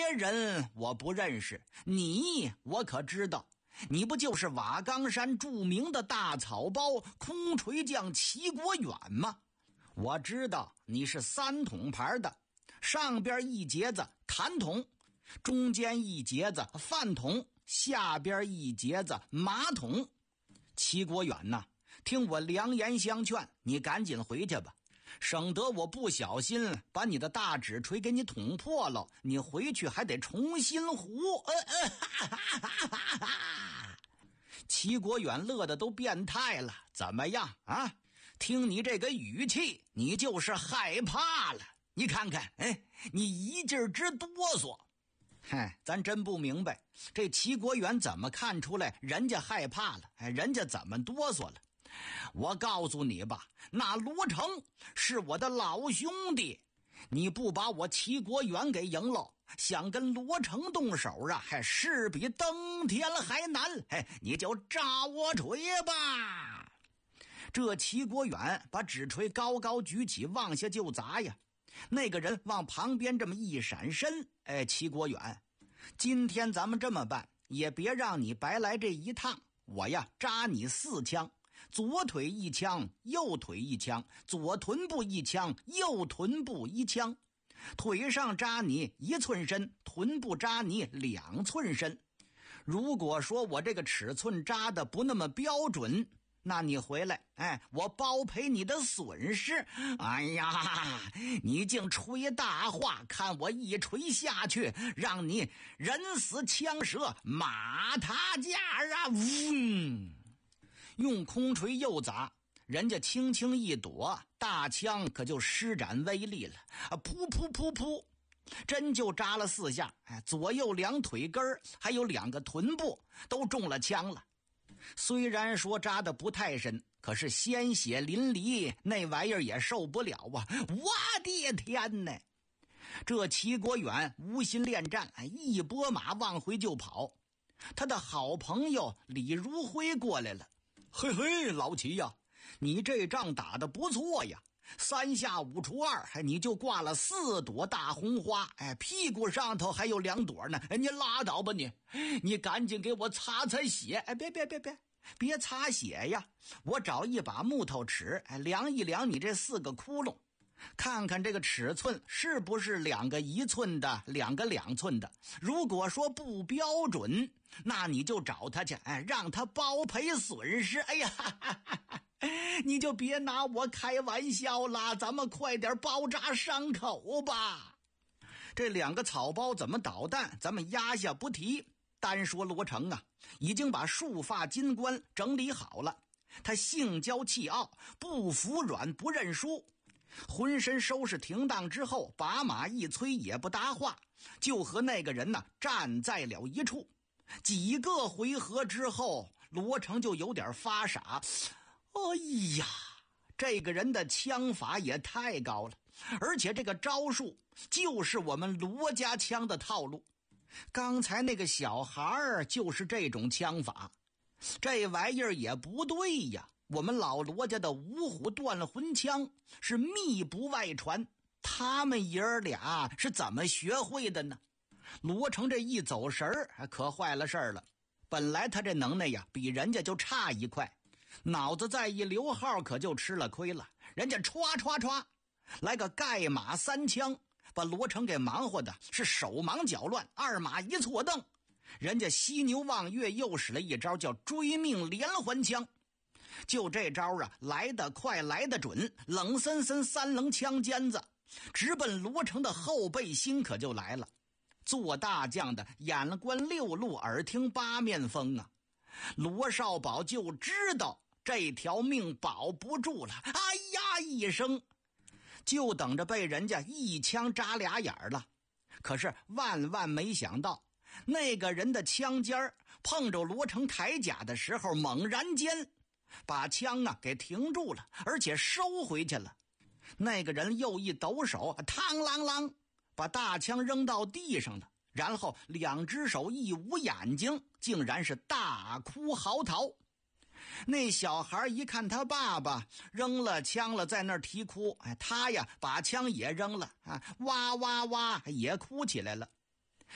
人我不认识，你我可知道。你不就是瓦岗山著名的大草包空锤匠齐国远吗？我知道你是3筒牌的，上边一节子弹筒，中间一节子饭筒，下边一节子马桶。齐国远呐，听我良言相劝，你赶紧回去吧，省得我不小心把你的大指锤给你捅破了，你回去还得重新糊。齐国远乐得都变态了，怎么样啊？听你这个语气，你就是害怕了。你看看，你一劲直哆嗦。嗨，咱真不明白，这齐国远怎么看出来人家害怕了？人家怎么哆嗦了？我告诉你吧，那罗成是我的老兄弟，你不把我齐国远给赢了，想跟罗成动手啊，还是比登天还难。你就照我锤吧。这齐国远把纸锤高高举起，往下就砸呀。那个人往旁边这么一闪身，齐国远，今天咱们这么办，也别让你白来这一趟，我呀扎你4枪，左腿1枪，右腿1枪，左臀部1枪，右臀部1枪，腿上扎你1寸深，臀部扎你2寸深。如果说我这个尺寸扎的不那么标准，那你回来，我包赔你的损失。哎呀，你竟吹大话，看我一锤下去，让你人死枪折，马踏架啊！用空锤又砸，人家轻轻一躲，大枪可就施展威力了，噗噗噗噗，真就扎了4下，左右2腿根还有2个臀部都中了枪了。虽然说扎的不太深，可是鲜血淋漓，那玩意儿也受不了啊！我的天哪！这齐国远无心恋战，一拨马往回就跑。他的好朋友李如辉过来了，嘿嘿，老齐呀，你这仗打得不错呀，3下5除2，你就挂了4朵大红花，屁股上头还有2朵呢，你拉倒吧你赶紧给我擦擦血，别擦血呀，我找一把木头尺，量一量你这4个窟窿，看看这个尺寸是不是2个1寸的，2个2寸的，如果说不标准，那你就找他去，让他包赔损失。哎呀，你就别拿我开玩笑了，咱们快点包扎伤口吧。这2个草包怎么捣蛋，咱们压下不提。单说罗成啊，已经把束发金冠整理好了，他性骄气傲，不服软不认输，浑身收拾停当之后，把马一催也不搭话，就和那个人站在了一处。几个回合之后，罗成就有点发傻，哎呀，这个人的枪法也太高了，而且这个招数就是我们罗家枪的套路。刚才那个小孩就是这种枪法，这玩意儿也不对呀。我们老罗家的五虎断魂枪是密不外传，他们爷儿俩是怎么学会的呢？罗成这一走神儿，可坏了事儿了。本来他这能耐呀，比人家就差一块，脑子再一留号，可就吃了亏了。人家歘歘歘来个盖马3枪，把罗成给忙活的是手忙脚乱，2马一错蹬。人家犀牛望月又使了一招叫追命连环枪，就这招啊，来得快来得准，冷森森3棱枪尖子直奔罗成的后背心可就来了。做大将的眼观6路，耳听8面风啊，罗少宝就知道这条命保不住了，哎呀一声，就等着被人家一枪扎俩眼了。可是万万没想到，那个人的枪尖碰着罗成铠甲的时候，猛然间把枪给停住了，而且收回去了。那个人又一抖手，嘡啷啷把大枪扔到地上了，然后2只手一捂眼睛，竟然是大哭嚎啕。那小孩一看他爸爸扔了枪了，在那儿啼哭，他呀把枪也扔了，哇哇哇也哭起来了。